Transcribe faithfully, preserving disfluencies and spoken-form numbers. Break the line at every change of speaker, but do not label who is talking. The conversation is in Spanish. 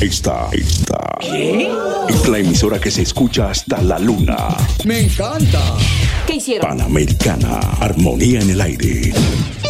Esta, esta. ¿Qué? Es la emisora que se escucha hasta la luna.
¡Me encanta!
¿Qué hicieron?
Panamericana. Armonía en el aire.